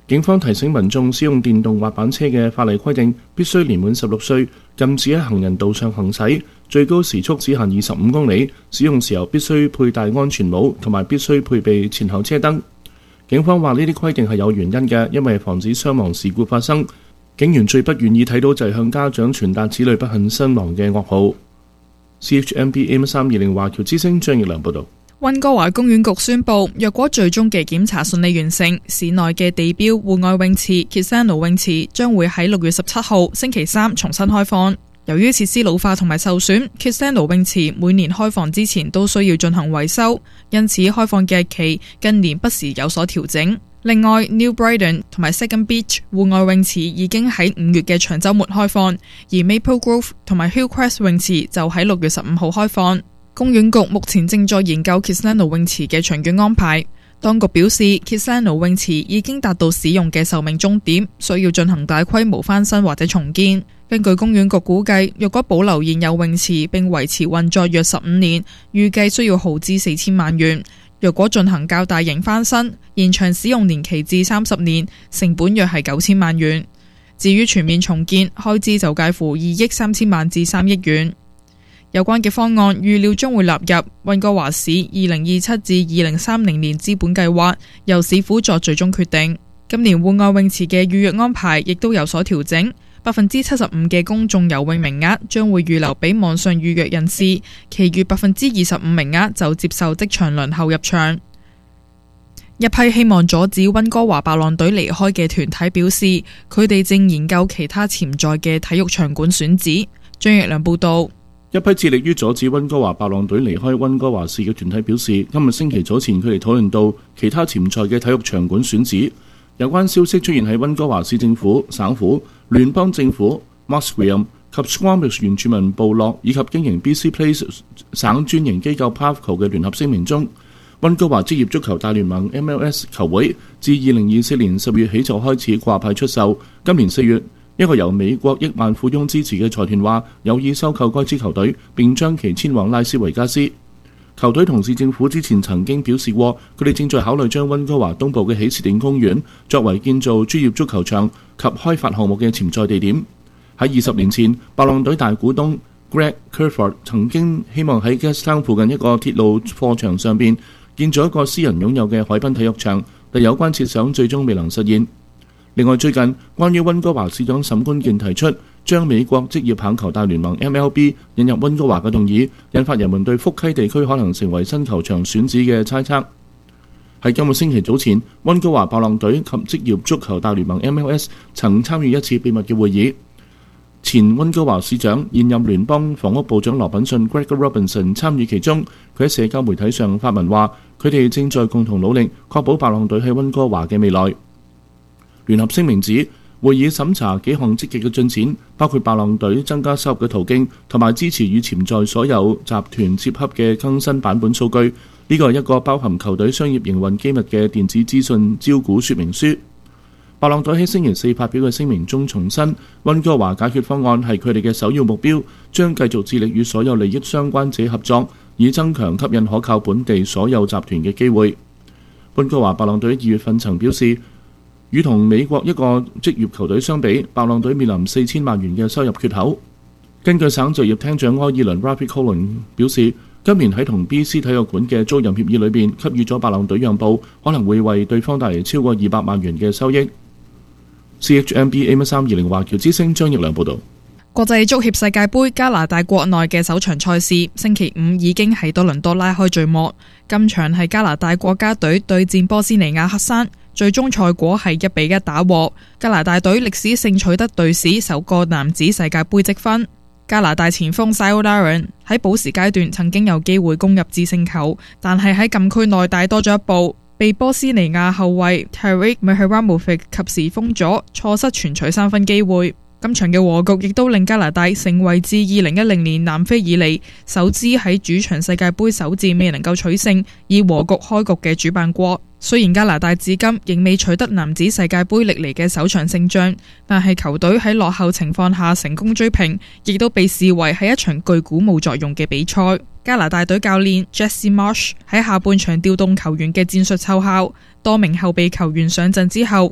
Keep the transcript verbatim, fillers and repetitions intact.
警方提醒民眾使用電動滑板車嘅法例規定必須年滿十六歲，禁止喺行人道上行駛，最高時速只限二十五公里，使用時候必須佩戴安全帽，同埋必須配備前後車燈。警方話呢啲規定係有原因嘅，因為防止傷亡事故發生。警員最不願意睇到就係向家長傳達子女不幸身亡嘅噩耗。C H M B A 三二零華僑之聲張奕良報導。 溫哥華公園局宣布，若果最終嘅檢查順利完成，市內嘅地標戶外泳池 Kisano 泳池將會喺六月十七號星期三重新開放。由於設施老化同埋受損 ，Kisano 泳池每年開放之前都需要進行維修，因此開放嘅日期近年不時有所調整。另外 ，New Brighton 同埋 Second Beach 戶外泳池已經喺五月嘅長週末開放，而 Maple Grove 同埋 Hillcrest 泳池就喺六月十五號開放。公園局目前正在研究 Kisano 泳池嘅長遠安排。當局表示 ，Kisano 泳池已經達到使用嘅壽命終點，需要進行大規模翻新或者重建。根據公園局估計，若果保留現有泳池並維持運作約十五年，預計需要耗資四千萬元。若果進行較大型翻新，延長使用年期至三十年，成本約係九千萬元。至於全面重建，開支就介乎二億三千萬至三億元。有關嘅方案預料將會納入溫哥華市二零二七至二零三零年資本計劃，由市府作最終決定。今年戶外泳池嘅預約安排亦都有所調整。百分之七十五嘅公眾游泳名額將會預留俾網上預約人士，其餘百分之二十五名額就接受即場輪候入場。一批希望阻止溫哥華白浪隊離開嘅團體表示，佢哋正研究其他潛在嘅體育場館選址。張奕良報道。 一批致力於阻止溫哥華白浪隊離開溫哥華市嘅團體表示，今日星期早前佢哋討論到其他潛在嘅體育場館選址。有關消息出現喺溫哥華市政府、省府、聯邦政府、Musqueam 及 Squamish 原住民部落以及經營 B C Place 省專營機構 Pavco 嘅聯合聲明中。溫哥華職業足球大聯盟 M L S 球會自二零二四年十月起就開始掛牌出售。今年四月，一個由美國億萬富翁支持嘅財團話有意收購該支球隊，並將其遷往拉斯維加斯。球隊同市政府之前曾經表示過，佢哋正在考慮將溫哥華東部嘅喜士甸公園作為建造專業足球場及開發項目嘅潛在地點。喺二十年前，白浪隊大股東 Greg Kerford 曾經希望喺 Gastown 附近一個鐵路貨場上邊建造一個私人擁有嘅海濱體育場，但有關設想最終未能實現。另外，最近關於溫哥華市長沈觀健提出將美國職業棒球大聯盟 M L B 引入溫哥華嘅動議，引發人們對福溪地區可能成為新球場選址嘅猜測。喺今個星期早前，溫哥華白浪隊及職業足球大聯盟 M L S 曾參與一次秘密嘅會議。前溫哥華市長、現任聯邦房屋部長羅品遜 Gregor Robertson 參與其中。佢喺社交媒體上發文話，佢哋正在共同努力確保白浪隊喺溫哥華嘅未來。聯合聲明指，會議審查幾項積極嘅進展，包括白浪隊增加收入嘅途徑，同埋支持與潛在所有集團接洽嘅更新版本數據。呢個係一個包含球隊商業營運機密嘅電子資訊招股說明書。白浪隊喺星期四發表嘅聲明中重申，溫哥華解決方案係佢哋嘅首要目標，將繼續致力與所有利益相關者合作，以增強吸引可靠本地所有集團嘅機會。溫哥華白浪隊二月份曾表示，與同美國一個職業球隊相比，白浪隊面臨四千萬元嘅收入缺口。根據省就業廳長埃爾倫 Rafi Colin 表示，今年喺同 B C 體育館嘅租賃協議裏邊給予咗白浪隊讓步，可能會為對方帶嚟超過二百萬元嘅收益。C H M B A 三二零華僑之聲張奕良報導。 國際足協世界盃加拿大國內嘅首場賽事，星期五已經喺多倫多拉開序幕。今場係加拿大國家隊對戰波斯尼亞克山。最終賽果係一比一打和，加拿大隊歷史性取得隊史首個男子世界盃積分。加拿大前鋒 Cyle Larin 喺補時階段曾經有機會攻入致勝球，但係喺禁區內帶多咗一步，被波斯尼亞後衛 Tarik Mihailovic 及時封咗，錯失全取三分機會。今場嘅和局亦都令加拿大成為自二零一零年南非以嚟首支喺主場世界盃首戰未能夠取勝，以和局開局嘅主辦國。雖然加拿大至今仍未取得男子世界盃歷嚟嘅首場勝仗，但係球隊喺落後情況下成功追平，亦都被視為係一場具鼓舞作用嘅比賽。加拿大隊教練 Jesse Marsh 喺下半場調動球員嘅戰術奏效，多名後備球員上陣之後，